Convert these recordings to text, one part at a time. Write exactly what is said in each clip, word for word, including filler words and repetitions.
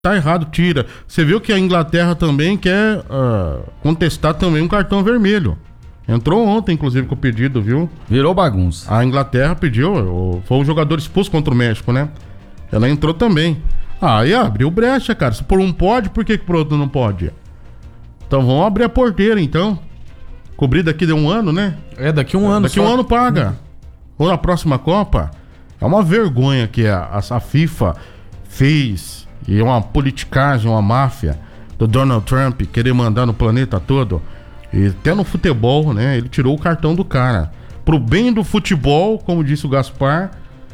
Tá errado, tira. Você viu que a Inglaterra também quer uh, contestar também um cartão vermelho. Entrou ontem, inclusive, com o pedido, viu? Virou bagunça. A Inglaterra pediu, foi o jogador expulso contra o México, né? Ela entrou também. Ah, e abriu brecha, cara. Se por um pode, por que, que por outro não pode? Então vamos abrir a porteira, então. Cobrir daqui de um ano, né? É, daqui um ano Daqui só. um ano paga. Ou na próxima Copa. É uma vergonha que a, a, a FIFA fez. E é uma politicagem, uma máfia do Donald Trump querer mandar no planeta todo. E até no futebol, né? Ele tirou o cartão do cara. Pro bem do futebol, como disse o Gaspar.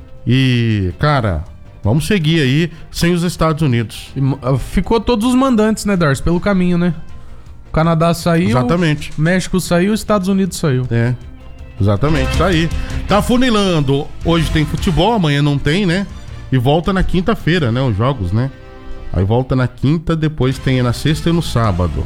E, cara, vamos seguir aí sem os Estados Unidos. E, ficou todos os mandantes, né, Darcy? Pelo caminho, né? O Canadá saiu. Exatamente. México saiu, os Estados Unidos saiu. É, exatamente, tá aí. Tá funilando. Hoje tem futebol, amanhã não tem, né? E volta na quinta-feira, né? Os jogos, né? Aí volta na quinta, depois tem na sexta e no sábado.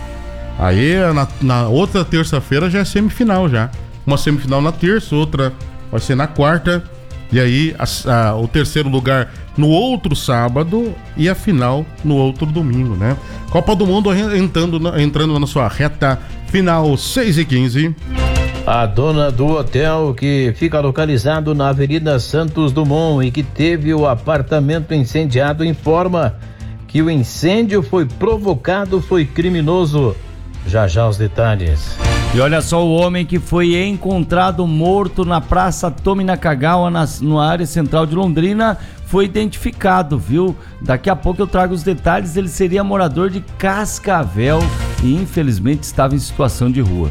Aí na, na outra terça-feira já é semifinal já. Uma semifinal na terça, outra vai ser na quarta. E aí a, a, o terceiro lugar no outro sábado e a final no outro domingo, né? Copa do Mundo entrando na, entrando na sua reta final, seis e quinze. A dona do hotel, que fica localizado na Avenida Santos Dumont e que teve o apartamento incendiado, informa que o incêndio foi provocado, foi criminoso. Já já os detalhes. E olha só, o homem que foi encontrado morto na Praça Tomi Nakagawa, na, na área central de Londrina, foi identificado, viu? Daqui a pouco eu trago os detalhes. Ele seria morador de Cascavel e infelizmente estava em situação de rua.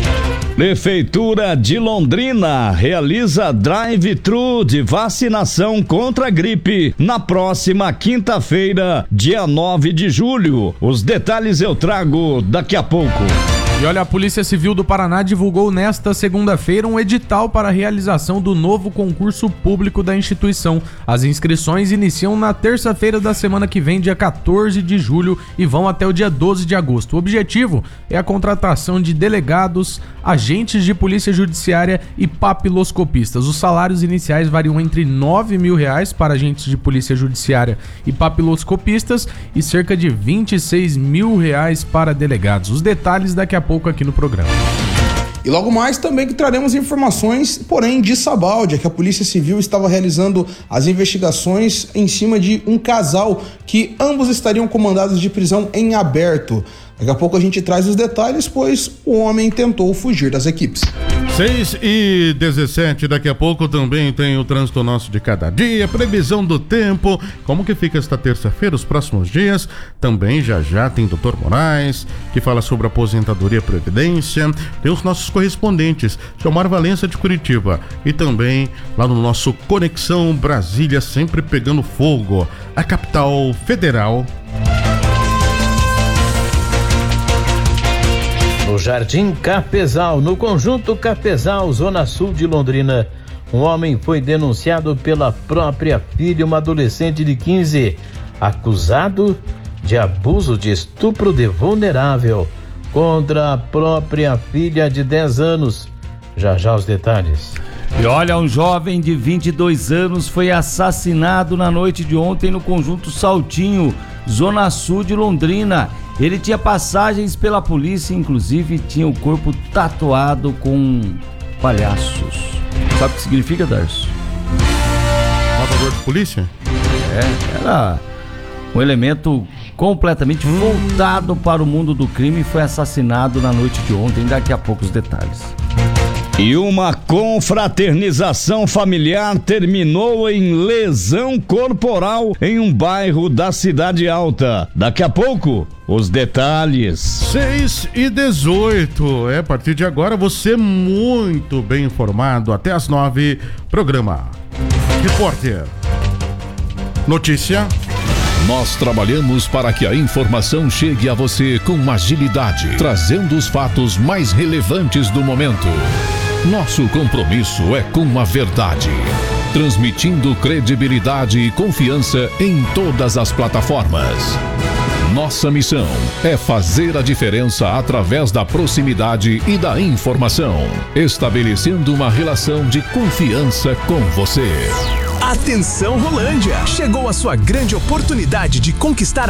Prefeitura de Londrina realiza drive-thru de vacinação contra a gripe na próxima quinta-feira, dia nove de julho. Os detalhes eu trago daqui a pouco. E olha, a Polícia Civil do Paraná divulgou nesta segunda-feira um edital para a realização do novo concurso público da instituição. As inscrições iniciam na terça-feira da semana que vem, dia quatorze de julho, e vão até o dia doze de agosto. O objetivo é a contratação de delegados, agentes de polícia judiciária e papiloscopistas. Os salários iniciais variam entre nove mil reais para agentes de polícia judiciária e papiloscopistas e cerca de vinte e seis mil reais para delegados. Os detalhes daqui a pouco aqui no programa. E logo mais também que traremos informações, porém de Sabáudia, que a Polícia Civil estava realizando as investigações em cima de um casal que ambos estariam comandados de prisão em aberto. Daqui a pouco a gente traz os detalhes, pois o homem tentou fugir das equipes. seis e dezessete, daqui a pouco também tem o trânsito nosso de cada dia, previsão do tempo, como que fica esta terça-feira, os próximos dias. Também já já tem doutor Moraes, que fala sobre aposentadoria e previdência. Tem os nossos correspondentes, Gilmar Valença de Curitiba, e também lá no nosso Conexão Brasília, sempre pegando fogo, a capital federal. No Jardim Cafezal, no Conjunto Cafezal, Zona Sul de Londrina, um homem foi denunciado pela própria filha, uma adolescente de quinze, acusado de abuso de estupro de vulnerável contra a própria filha de dez anos. Já já os detalhes. E olha, um jovem de vinte e dois anos foi assassinado na noite de ontem no Conjunto Saltinho, Zona Sul de Londrina. Ele tinha passagens pela polícia, inclusive tinha o corpo tatuado com palhaços. Sabe o que significa, Darcio? Matador de polícia? É, era um elemento completamente hum. voltado para o mundo do crime e foi assassinado na noite de ontem. Daqui a pouco os detalhes. E uma confraternização familiar terminou em lesão corporal em um bairro da Cidade Alta. Daqui a pouco, os detalhes. seis e dezoito. É, a partir de agora, você muito bem informado. Até as nove, programa Repórter. Notícia. Nós trabalhamos para que a informação chegue a você com agilidade, trazendo os fatos mais relevantes do momento. Nosso compromisso é com a verdade, transmitindo credibilidade e confiança em todas as plataformas. Nossa missão é fazer a diferença através da proximidade e da informação, estabelecendo uma relação de confiança com você. Atenção Rolândia! Chegou a sua grande oportunidade de conquistar